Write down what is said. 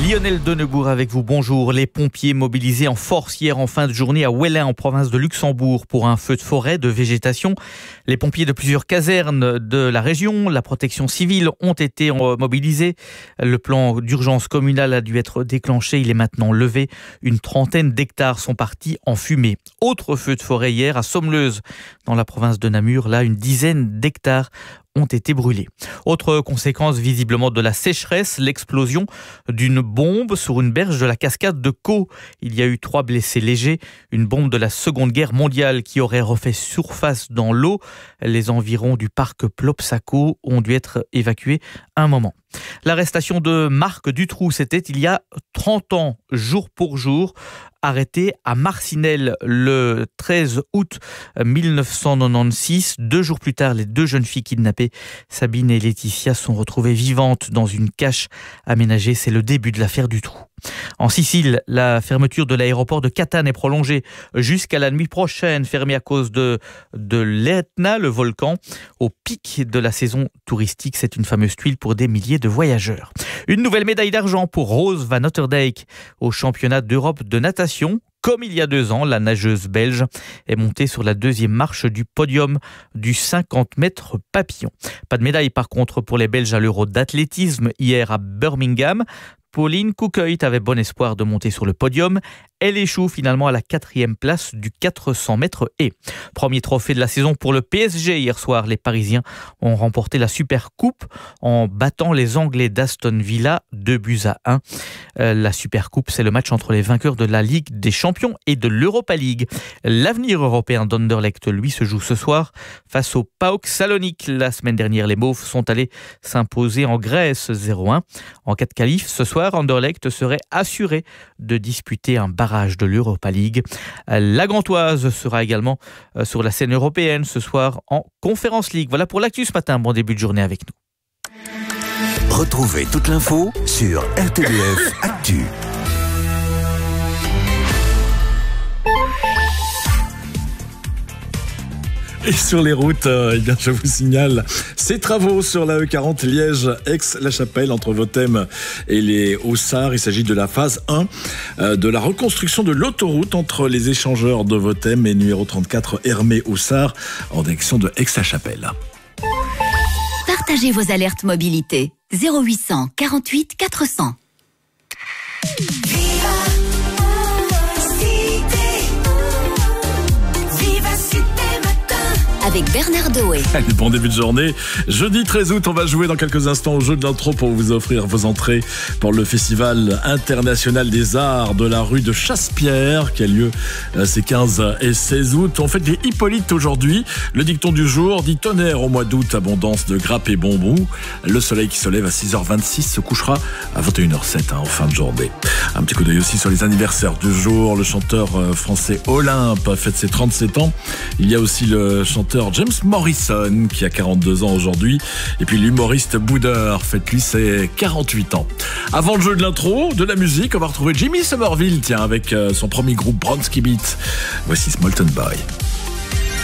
Lionel Denebourg avec vous, bonjour. Les pompiers mobilisés en force hier en fin de journée à Wellin en province de Luxembourg pour un feu de forêt de végétation. Les pompiers de plusieurs casernes de la région, la protection civile ont été mobilisés. Le plan d'urgence communal a dû être déclenché, il est maintenant levé. Une trentaine d'hectares sont partis en fumée. Autre feu de forêt hier à Sommeleuse dans la province de Namur, là une dizaine d'hectares ont été brûlés. Autre conséquence visiblement de la sécheresse, l'explosion d'une bombe sur une berge de la cascade de Caux. Il y a eu 3 blessés légers, une bombe de la Seconde Guerre mondiale qui aurait refait surface dans l'eau. Les environs du parc Plopsaco ont dû être évacués un moment. L'arrestation de Marc Dutroux, c'était il y a 30 ans, jour pour jour, arrêté à Marcinelle le 13 août 1996. 2 jours plus tard, les 2 jeunes filles kidnappées, Sabine et Laetitia, sont retrouvées vivantes dans une cache aménagée. C'est le début de l'affaire Dutroux. En Sicile, la fermeture de l'aéroport de Catane est prolongée jusqu'à la nuit prochaine, fermée à cause de l'Etna, le volcan, au pic de la saison touristique. C'est une fameuse tuile pour des milliers de voyageurs. Une nouvelle médaille d'argent pour Rose van Otterdijk au championnat d'Europe de natation. Comme il y a 2 ans, la nageuse belge est montée sur la 2e marche du podium du 50 mètres papillon. Pas de médaille par contre pour les Belges à l'Euro d'athlétisme hier à Birmingham. Pauline Coucœut avait bon espoir de monter sur le podium. Elle échoue finalement à la 4e place du 400 mètres haies. Premier trophée de la saison pour le PSG hier soir. Les Parisiens ont remporté la Super Coupe en battant les Anglais d'Aston Villa 2-1. La Super Coupe, c'est le match entre les vainqueurs de la Ligue des Champions et de l'Europa League. L'avenir européen d'Anderlecht, lui, se joue ce soir face au PAOK Salonique. La semaine dernière, les Mauves sont allés s'imposer en Grèce 0-1. En cas de qualif, ce soir, Anderlecht serait assuré de disputer un barrage de l'Europa League. La Gantoise sera également sur la scène européenne ce soir en Conference League. Voilà pour l'actu ce matin. Bon début de journée avec nous. Retrouvez toute l'info sur RTBF Actu. Et sur les routes, je vous signale ces travaux sur la E40 Liège-Aix-la-Chapelle entre Vothem et les Haussards. Il s'agit de la phase 1 de la reconstruction de l'autoroute entre les échangeurs de Vothem et numéro 34 Hermé-Haussards en direction de Aix-la-Chapelle. Partagez vos alertes mobilité 0800 48 400. Avec Bernard Doé. Allez, bon début de journée. Jeudi 13 août, on va jouer dans quelques instants au jeu de l'intro pour vous offrir vos entrées pour le Festival international des arts de la rue de Chassepierre qui a lieu ces 15 et 16 août. On fait des Hippolytes aujourd'hui. Le dicton du jour dit tonnerre au mois d'août, abondance de grappes et bonbons. Le soleil qui se lève à 6h26 se couchera à 21h07 en fin de journée. Un petit coup d'œil aussi sur les anniversaires du jour. Le chanteur français Olympe fête ses 37 ans. Il y a aussi le chanteur James Morrison qui a 42 ans aujourd'hui et puis l'humoriste Boudeur fête lui ses 48 ans. Avant le jeu de l'intro, de la musique, on va retrouver Jimmy Somerville avec son premier groupe Bronski Beat. Voici Smolten Boy.